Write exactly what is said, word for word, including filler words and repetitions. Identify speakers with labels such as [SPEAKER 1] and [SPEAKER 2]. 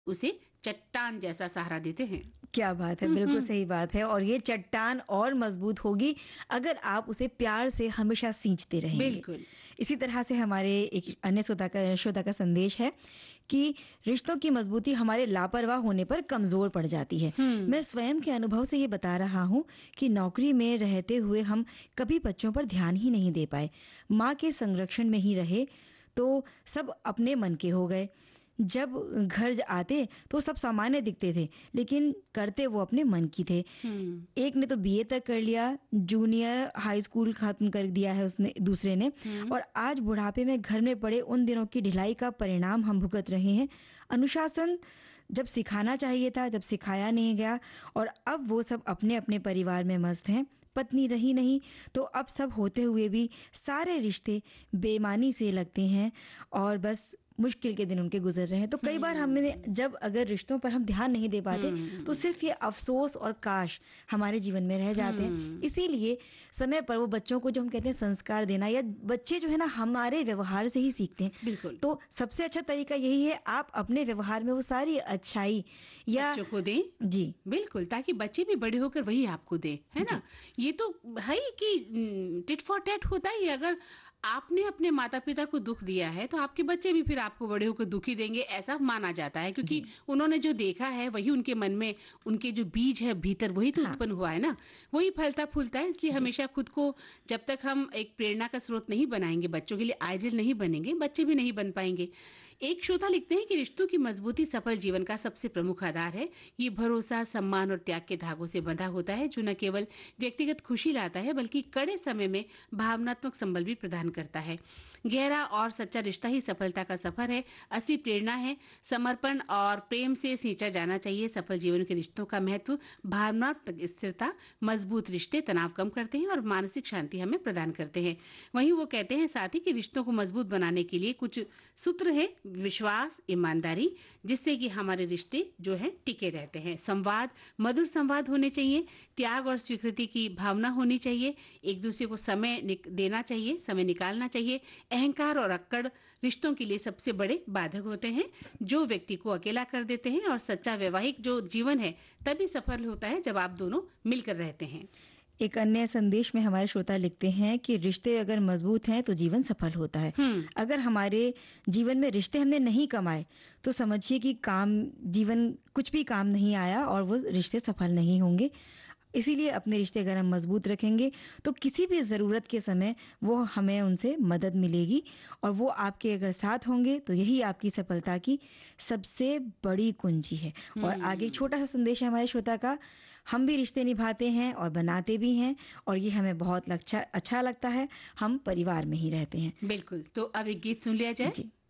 [SPEAKER 1] उसे चट्टान जैसा सहारा देते हैं।
[SPEAKER 2] क्या बात है,
[SPEAKER 1] हुँ,
[SPEAKER 2] बिल्कुल
[SPEAKER 1] हुँ।
[SPEAKER 2] सही बात है और ये चट्टान और मजबूत होगी अगर आप उसे प्यार से हमेशा सींचते रहेंगे।
[SPEAKER 1] बिल्कुल।
[SPEAKER 2] इसी तरह से हमारे एक अन्य श्रोता का श्रोता का संदेश है कि रिश्तों की मजबूती हमारे लापरवाह होने पर कमजोर पड़ जाती है।
[SPEAKER 1] हुँ।
[SPEAKER 2] मैं स्वयं के अनुभव से ये बता रहा हूँ कि नौकरी में रहते हुए हम कभी बच्चों पर ध्यान ही नहीं दे पाए। माँ के संरक्षण में ही रहे तो सब अपने मन के हो गए। जब घर आते तो सब सामान्य दिखते थे, लेकिन करते वो अपने मन की थे।
[SPEAKER 1] हुँ।
[SPEAKER 2] एक ने तो बीए तक कर लिया, जूनियर हाई स्कूल खत्म कर दिया है उसने दूसरे ने
[SPEAKER 1] हुँ।
[SPEAKER 2] और आज बुढ़ापे में घर में पड़े उन दिनों की ढिलाई का परिणाम हम भुगत रहे हैं। अनुशासन जब सिखाना चाहिए था, जब सिखाया नहीं गया और अब वो सब अपने-अपने परिवार में मस्त हैं। पत्नी रही नहीं तो अब सब होते हुए भी सारे रिश्ते बेईमानी से लगते हैं और बस मुश्किल के दिन उनके गुजर रहे हैं। तो कई बार हमने
[SPEAKER 1] हुँ।
[SPEAKER 2] जब अगर रिश्तों पर हम ध्यान नहीं दे पाते तो
[SPEAKER 1] हुँ।
[SPEAKER 2] सिर्फ ये अफसोस और काश हमारे जीवन में रह जाते हैं।
[SPEAKER 1] हुँ।
[SPEAKER 2] इसीलिए समय पर वो बच्चों को जो हम कहते हैं संस्कार देना या बच्चे जो है ना हमारे व्यवहार से ही सीखते हैं।
[SPEAKER 1] बिल्कुल।
[SPEAKER 2] तो सबसे अच्छा तरीका यही है आप अपने व्यवहार में वो सारी अच्छाई या
[SPEAKER 1] बच्चों को दें।
[SPEAKER 2] जी,
[SPEAKER 1] बिल्कुल, ताकि बच्चे भी बड़े होकर वही आपको दें, है
[SPEAKER 2] जी,
[SPEAKER 1] ना? ये तो है ही कि उम, टिट फॉर टैट होता ही है। अगर आपने अपने माता-पिता को दुःख दिया है, तो आपके बच्चे भी फिर आपको बड़े होकर दुखी देंगे, ऐसा माना जाता है। क्योंकि
[SPEAKER 2] जी।
[SPEAKER 1] उन्होंने जो देखा है, वही उनके मन में उनके जो बीज है भीतर, वही तो
[SPEAKER 2] हाँ,
[SPEAKER 1] उत्पन्न हुआ है ना, वही फलता-फूलता है। इसलिए
[SPEAKER 2] जी।
[SPEAKER 1] हमेशा खुद को जब तक हम एक प्रेरणा का स्रोत नहीं बनाएँगे, बच्चों के लिए आइडियल नहीं बनेंगे, बच्चे भी नहीं बन पाएँगे। एक श्रोता लिखते हैं कि रिश्तों की मजबूती सफल जीवन का सबसे प्रमुख आधार है। ये भरोसा, सम्मान और त्याग के धागों से बंधा होता है, जो न केवल व्यक्तिगत खुशी लाता है, बल्कि कड़े समय में भावनात्मक संबल भी प्रदान करता है। गहरा और सच्चा रिश्ता ही सफलता का सफर है, असली प्रेरणा है। समर्पण और प्रेम से सींचा जाना चाहिए। सफल जीवन के रिश्तों का महत्व भावनात्मक स्थिरता, मजबूत रिश्ते तनाव कम करते हैं और मानसिक शांति हमें प्रदान करते हैं। वहीं वो कहते हैं साथ ही कि रिश्तों को मजबूत बनाने के लिए कुछ सूत्र है: विश्वास, ईमानदारी, जिससे कि हमारे रिश्ते जो हैं टिके रहते हैं। संवाद, मधुर संवाद होने चाहिए। त्याग और स्वीकृति की भावना होनी चाहिए। एक दूसरे को समय निक- देना चाहिए, समय निकालना चाहिए। अहंकार और अक्कड़ रिश्तों के लिए सबसे बड़े बाधक होते हैं, जो व्यक्ति को अकेला कर देते हैं। और सच्चा वैवाहिक जो जीवन है तभी सफल होता है जब आप दोनों मिलकर रहते हैं।
[SPEAKER 2] एक अन्य संदेश में हमारे श्रोता लिखते हैं कि रिश्ते अगर मजबूत हैं तो जीवन सफल होता है।
[SPEAKER 1] हम्म।
[SPEAKER 2] अगर हमारे जीवन में रिश्ते हमने नहीं कमाए तो समझिए कि काम जीवन कुछ भी काम नहीं आया और वो रिश्ते सफल नहीं होंगे। इसीलिए अपने रिश्ते अगर हम मजबूत रखेंगे तो किसी भी ज़रूरत के समय वो हमें उनसे मदद मिलेगी और वो आपके अगर साथ होंगे तो यही आपकी सफलता की सबसे बड़ी कुंजी है। और आगे एक
[SPEAKER 1] हम्म।
[SPEAKER 2] छोटा सा संदेश है हमारे श्रोता का, हम भी रिश्ते निभाते हैं और बनाते भी हैं और ये हमें बहुत अच्छा अच्छा लगता है। हम परिवार में ही रहते हैं।
[SPEAKER 1] बिल्कुल। तो अब एक गीत सुन लिया जाए।
[SPEAKER 2] जी।